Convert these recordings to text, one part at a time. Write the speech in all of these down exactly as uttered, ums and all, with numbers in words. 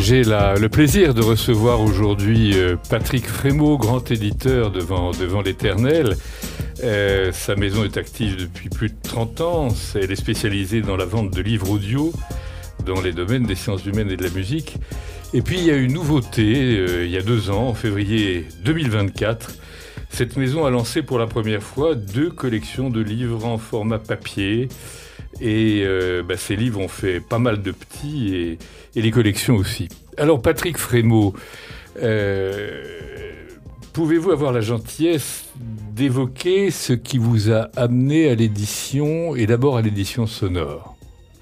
J'ai la, le plaisir de recevoir aujourd'hui euh, Patrick Frémaux, grand éditeur devant, devant l'Éternel. Euh, sa maison est active depuis plus de trente ans. Elle est spécialisée dans la vente de livres audio dans les domaines des sciences humaines et de la musique. Et puis il y a une nouveauté, euh, il y a deux ans, en février deux mille vingt-quatre. Cette maison a lancé pour la première fois deux collections de livres en format papier. Et euh, bah, ces livres ont fait pas mal de petits et, et les collections aussi. Alors Patrick Frémaux, euh, pouvez-vous avoir la gentillesse d'évoquer ce qui vous a amené à l'édition et d'abord à l'édition sonore ?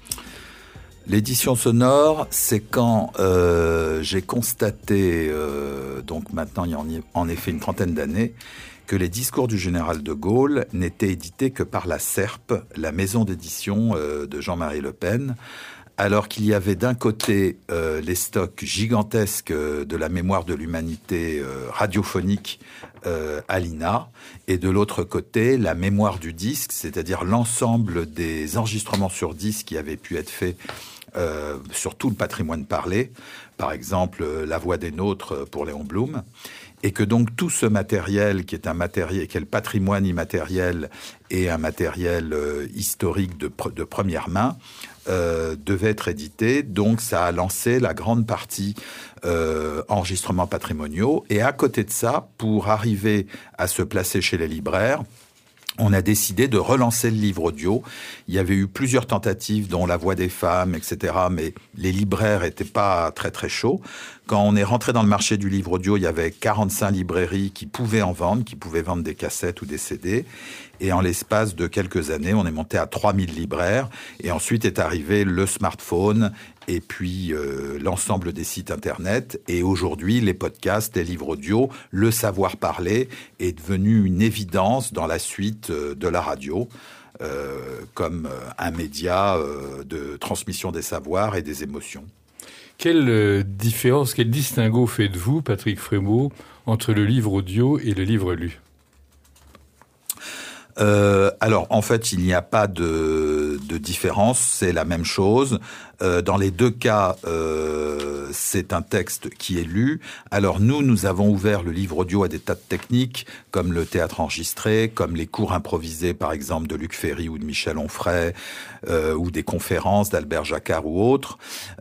L'édition sonore, c'est quand euh, j'ai constaté, euh, donc maintenant il y a en effet une trentaine d'années, que les discours du général de Gaulle n'étaient édités que par la S E R P, la maison d'édition euh, de Jean-Marie Le Pen, alors qu'il y avait d'un côté euh, les stocks gigantesques de la mémoire de l'humanité euh, radiophonique euh, à l'I N A, et de l'autre côté la mémoire du disque, c'est-à-dire l'ensemble des enregistrements sur disque qui avaient pu être faits euh, sur tout le patrimoine parlé, par exemple euh, La Voix des Nôtres pour Léon Blum. Et que donc tout ce matériel, qui est un matériel, qui est le patrimoine immatériel et un matériel euh, historique de, pre- de première main, euh, devait être édité. Donc ça a lancé la grande partie euh, enregistrements patrimoniaux. Et à côté de ça, pour arriver à se placer chez les libraires, on a décidé de relancer le livre audio. Il y avait eu plusieurs tentatives, dont La Voix des femmes, et cetera. Mais les libraires étaient pas très très chauds. Quand on est rentré dans le marché du livre audio, il y avait quarante-cinq librairies qui pouvaient en vendre, qui pouvaient vendre des cassettes ou des C D. Et en l'espace de quelques années, on est monté à trois mille libraires. Et ensuite est arrivé le smartphone et puis euh, l'ensemble des sites Internet. Et aujourd'hui, les podcasts, les livres audio, le savoir parler est devenu une évidence dans la suite euh, de la radio. Euh, comme un média euh, de transmission des savoirs et des émotions. Quelle euh, différence, quel distinguo faites-vous, Patrick Frémaux, entre le livre audio et le livre lu ? Euh, alors, en fait, il n'y a pas de, de différence, c'est la même chose. Euh, dans les deux cas, euh, c'est un texte qui est lu. Alors nous, nous avons ouvert le livre audio à des tas de techniques, comme le théâtre enregistré, comme les cours improvisés, par exemple, de Luc Ferry ou de Michel Onfray, euh, ou des conférences d'Albert Jacquard ou autres.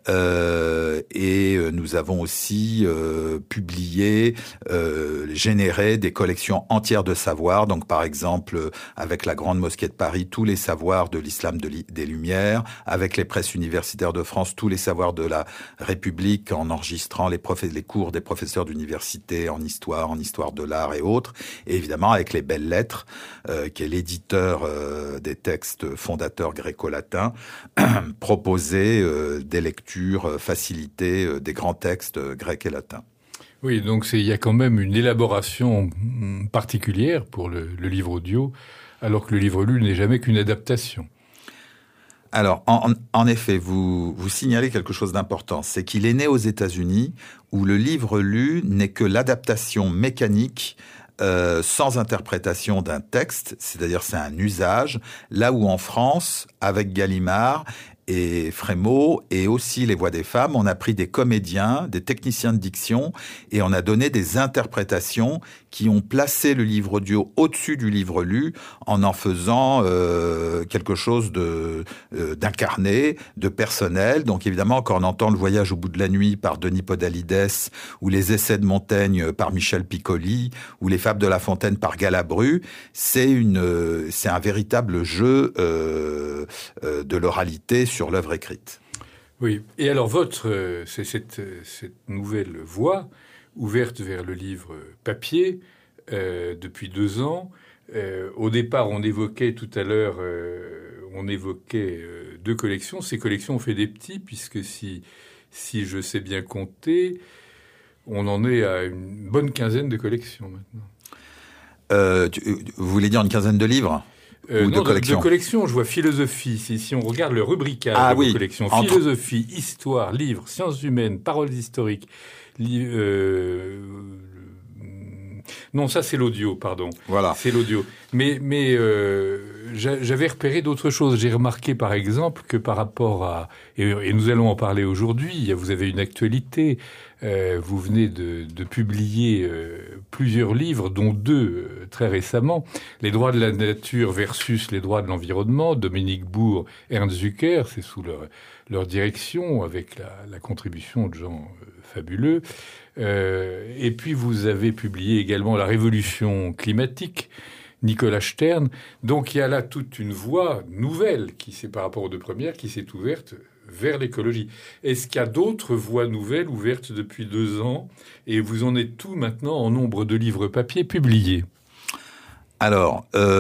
Euh, et nous avons aussi euh, publié, euh, généré des collections entières de savoirs. Donc, par exemple, avec la Grande Mosquée de Paris, tous les savoirs de l'islam de des Lumières, avec les presses universitaires de France, tous les savoirs de la République, en enregistrant les, prof... les cours des professeurs d'université en histoire, en histoire de l'art et autres, et évidemment avec les Belles Lettres, euh, qui est l'éditeur euh, des textes fondateurs gréco-latins, proposer euh, des lectures facilitées euh, des grands textes euh, grecs et latins. Oui, donc c'est, il y a quand même une élaboration particulière pour le, le livre audio, alors que le livre lu n'est jamais qu'une adaptation. Alors, en, en effet, vous, vous signalez quelque chose d'important, c'est qu'il est né aux États-Unis, où le livre lu n'est que l'adaptation mécanique euh, sans interprétation d'un texte, c'est-à-dire c'est un usage, là où en France, avec Gallimard et Frémaux et aussi Les Voix des femmes, on a pris des comédiens, des techniciens de diction et on a donné des interprétations qui ont placé le livre audio au-dessus du livre lu en en faisant euh, quelque chose de euh, d'incarné, de personnel. Donc évidemment, quand on entend Le Voyage au bout de la nuit par Denis Podalides ou Les Essais de Montaigne par Michel Piccoli ou Les Fables de La Fontaine par Galabru, c'est une c'est un véritable jeu euh, euh, de l'oralité sur l'œuvre écrite. Oui. Et alors, votre, euh, c'est cette, cette nouvelle voie ouverte vers le livre papier euh, depuis deux ans. Euh, au départ, on évoquait tout à l'heure, euh, on évoquait euh, deux collections. Ces collections ont fait des petits, puisque si, si je sais bien compter, on en est à une bonne quinzaine de collections maintenant. Euh, tu, vous voulez dire une quinzaine de livres ? Euh, Ou non, de collection. de collection, je vois philosophie. Si, si on regarde le rubricage ah, de oui. vos collections, Entre... philosophie, histoire, livres, sciences humaines, paroles historiques, li- euh, Non, ça c'est l'audio, pardon. Voilà. C'est l'audio. Mais, mais euh, j'avais repéré d'autres choses. J'ai remarqué par exemple que par rapport à... Et, et nous allons en parler aujourd'hui, vous avez une actualité. Euh, vous venez de, de publier euh, plusieurs livres, dont deux euh, très récemment. Les droits de la nature versus les droits de l'environnement. Dominique Bourg, Ernst Zucker, c'est sous leur, leur direction, avec la, la contribution de gens euh, fabuleux. Euh, et puis vous avez publié également La Révolution climatique, Nicolas Stern. Donc il y a là toute une voie nouvelle qui s'est, par rapport aux deux premières, qui s'est ouverte vers l'écologie. Est-ce qu'il y a d'autres voies nouvelles ouvertes depuis deux ans et vous en êtes tout maintenant en nombre de livres papier publiés? Alors,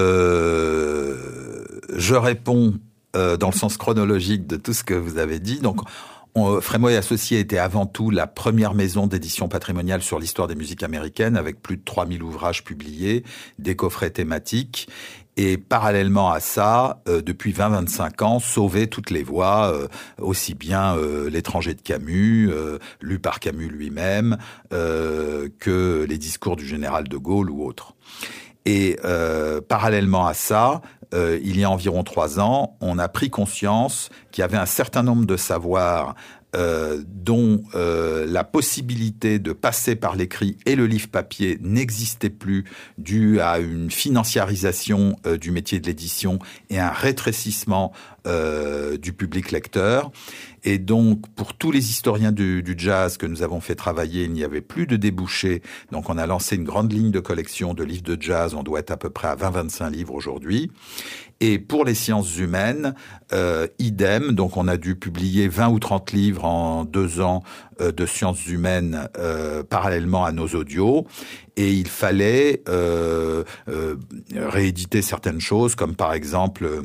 euh, je réponds euh, dans le sens chronologique de tout ce que vous avez dit. Donc, On, Frémaux et Associés était avant tout la première maison d'édition patrimoniale sur l'histoire des musiques américaines, avec plus de trois mille ouvrages publiés, des coffrets thématiques. Et parallèlement à ça, euh, depuis vingt à vingt-cinq ans, sauver toutes les voix, euh, aussi bien euh, L'étranger de Camus, euh, lu par Camus lui-même, euh, que les discours du général de Gaulle ou autres. Et euh, parallèlement à ça, euh, il y a environ trois ans, on a pris conscience qu'il y avait un certain nombre de savoirs euh, dont euh, la possibilité de passer par l'écrit et le livre papier n'existait plus, dû à une financiarisation euh, du métier de l'édition et un rétrécissement euh, du public lecteur. Et donc, pour tous les historiens du, du jazz que nous avons fait travailler, il n'y avait plus de débouchés. Donc, on a lancé une grande ligne de collection de livres de jazz. On doit être à peu près à vingt à vingt-cinq livres aujourd'hui. Et pour les sciences humaines, euh, idem. Donc, on a dû publier vingt ou trente livres en deux ans euh, de sciences humaines euh, parallèlement à nos audios. Et il fallait euh, euh, rééditer certaines choses, comme par exemple... Euh,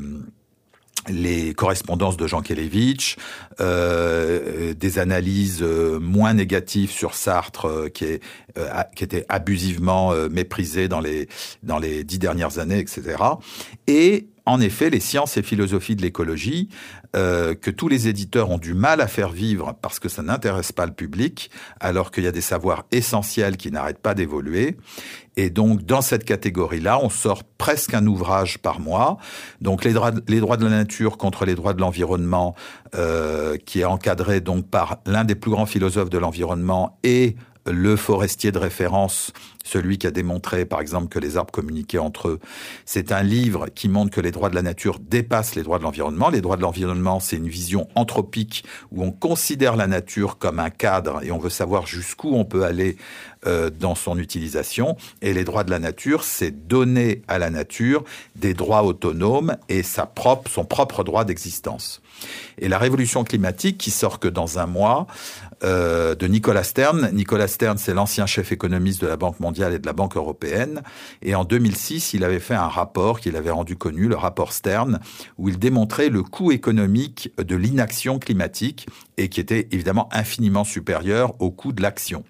les correspondances de Jean Kelevitch, euh, des analyses euh, moins négatives sur Sartre, euh, qui est euh, qui était abusivement euh, méprisé dans les dans les dix dernières années, et cetera. Et en effet, les sciences et philosophies de l'écologie, euh, que tous les éditeurs ont du mal à faire vivre parce que ça n'intéresse pas le public, alors qu'il y a des savoirs essentiels qui n'arrêtent pas d'évoluer. Et donc, dans cette catégorie-là, on sort presque un ouvrage par mois. Donc, les droits, les droits de la nature contre les droits de l'environnement, euh, qui est encadré donc par l'un des plus grands philosophes de l'environnement et le forestier de référence, celui qui a démontré, par exemple, que les arbres communiquaient entre eux. C'est un livre qui montre que les droits de la nature dépassent les droits de l'environnement. Les droits de l'environnement, c'est une vision anthropique où on considère la nature comme un cadre et on veut savoir jusqu'où on peut aller euh, dans son utilisation. Et les droits de la nature, c'est donner à la nature des droits autonomes et sa propre, son propre droit d'existence. Et la révolution climatique, qui sort que dans un mois, euh, de Nicolas Stern. Nicolas Stern, c'est l'ancien chef économiste de la Banque mondiale et de la Banque européenne. Et en deux mille six, il avait fait un rapport qu'il avait rendu connu, le rapport Stern, où il démontrait le coût économique de l'inaction climatique et qui était évidemment infiniment supérieur au coût de l'action.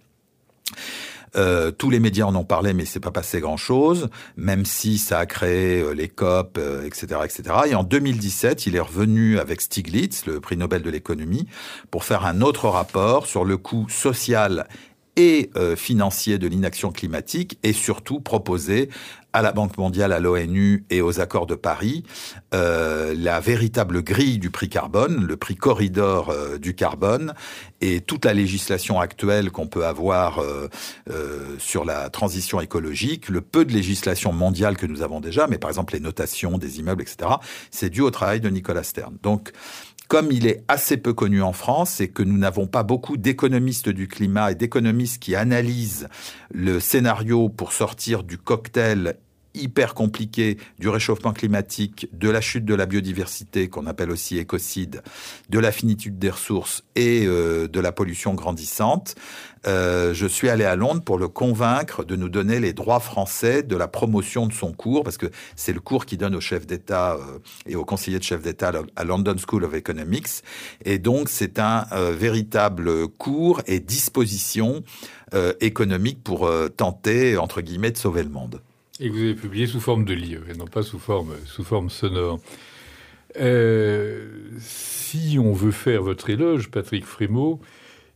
Euh, tous les médias en ont parlé, mais c'est pas passé grand-chose, même si ça a créé euh, les COP, euh, et cetera, et cetera. Et en deux mille dix-sept, il est revenu avec Stiglitz, le prix Nobel de l'économie, pour faire un autre rapport sur le coût social et euh, financier de l'inaction climatique et surtout proposer à la Banque mondiale, à l'ONU et aux accords de Paris euh, la véritable grille du prix carbone, le prix corridor euh, du carbone et toute la législation actuelle qu'on peut avoir euh, euh, sur la transition écologique, le peu de législation mondiale que nous avons déjà, mais par exemple les notations des immeubles, et cetera, c'est dû au travail de Nicolas Stern. Donc, comme il est assez peu connu en France et que nous n'avons pas beaucoup d'économistes du climat et d'économistes qui analysent le scénario pour sortir du cocktail hyper compliqué du réchauffement climatique, de la chute de la biodiversité qu'on appelle aussi écocide, de la finitude des ressources et euh, de la pollution grandissante, euh, je suis allé à Londres pour le convaincre de nous donner les droits français de la promotion de son cours, parce que c'est le cours qu'il donne aux chefs d'État euh, et aux conseillers de chefs d'État à London School of Economics. Et donc, c'est un euh, véritable cours et disposition euh, économique pour euh, tenter, entre guillemets, de sauver le monde. Et que vous avez publié sous forme de livre, et non pas sous forme, sous forme sonore. Euh, si on veut faire votre éloge, Patrick Frémaux,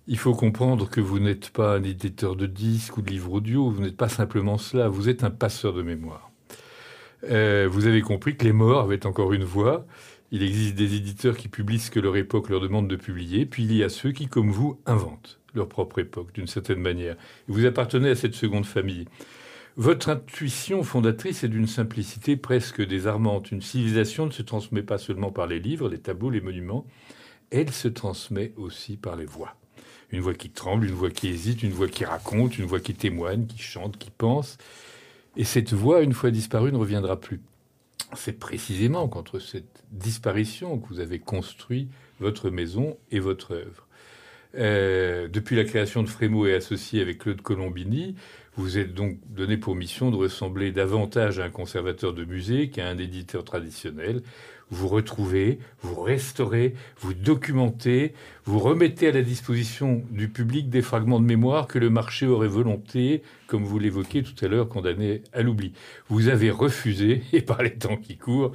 Il faut comprendre que vous n'êtes pas un éditeur de disques ou de livres audio, vous n'êtes pas simplement cela, vous êtes un passeur de mémoire. Euh, vous avez compris que les morts avaient encore une voix. Il existe des éditeurs qui publient ce que leur époque leur demande de publier, puis il y a ceux qui, comme vous, inventent leur propre époque, d'une certaine manière. Et vous appartenez à cette seconde famille. Votre intuition fondatrice est d'une simplicité presque désarmante. Une civilisation ne se transmet pas seulement par les livres, les tableaux, les monuments, elle se transmet aussi par les voix. Une voix qui tremble, une voix qui hésite, une voix qui raconte, une voix qui témoigne, qui chante, qui pense. Et cette voix, une fois disparue, ne reviendra plus. C'est précisément contre cette disparition que vous avez construit votre maison et votre œuvre. Euh, depuis la création de Frémaux et Associés avec Claude Colombini, vous êtes donc donné pour mission de ressembler davantage à un conservateur de musée qu'à un éditeur traditionnel. Vous retrouvez, vous restaurez, vous documentez, vous remettez à la disposition du public des fragments de mémoire que le marché aurait volonté, comme vous l'évoquiez tout à l'heure, condamné à l'oubli. Vous avez refusé, et par les temps qui courent,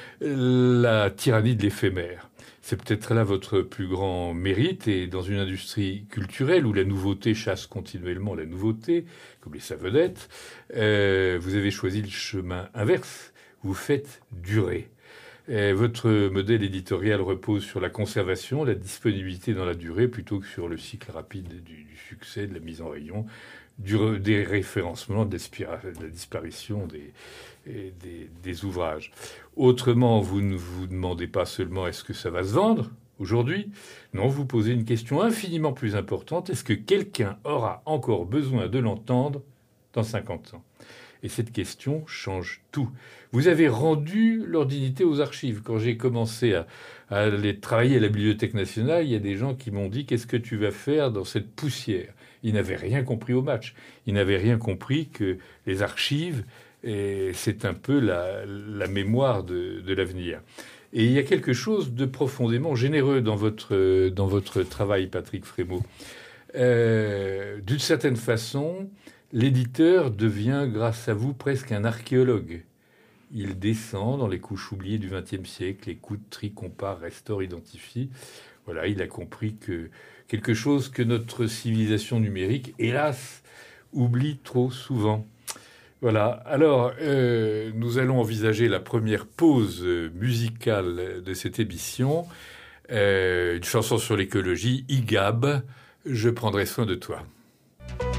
la tyrannie de l'éphémère. C'est peut-être là votre plus grand mérite, et dans une industrie culturelle où la nouveauté chasse continuellement la nouveauté, comme les savonnettes, euh, vous avez choisi le chemin inverse. Vous faites durer. Et votre modèle éditorial repose sur la conservation, la disponibilité dans la durée, plutôt que sur le cycle rapide du, du succès, de la mise en rayon, du, des référencements, de, de la disparition des, des, des ouvrages. Autrement, vous ne vous demandez pas seulement est-ce que ça va se vendre aujourd'hui. Non, vous posez une question infiniment plus importante. Est-ce que quelqu'un aura encore besoin de l'entendre dans cinquante ans ? Et cette question change tout. Vous avez rendu leur dignité aux archives. Quand j'ai commencé à, à aller travailler à la Bibliothèque nationale, il y a des gens qui m'ont dit « Qu'est-ce que tu vas faire dans cette poussière ?» Ils n'avaient rien compris au match. Ils n'avaient rien compris que les archives, et c'est un peu la, la mémoire de, de l'avenir. Et il y a quelque chose de profondément généreux dans votre, dans votre travail, Patrick Frémaux. Euh, d'une certaine façon, l'éditeur devient, grâce à vous, presque un archéologue. Il descend dans les couches oubliées du vingtième siècle, écoute, trie, compare, restaure, identifie. Voilà, il a compris que quelque chose que notre civilisation numérique, hélas, oublie trop souvent. Voilà, alors euh, nous allons envisager la première pause musicale de cette émission. Euh, une chanson sur l'écologie, I G A B, Je prendrai soin de toi.